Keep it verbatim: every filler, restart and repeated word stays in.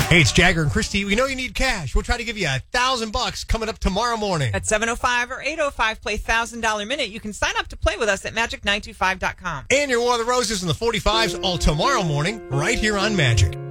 Hey, it's Jagger and Christy. We know you need cash. We'll try to give you a thousand bucks coming up tomorrow morning. At seven oh five or eight oh five, play one thousand dollars Minute. You can sign up to play with us at magic nine two five dot com. And your War of the Roses and the forty-fives all tomorrow morning right here on Magic.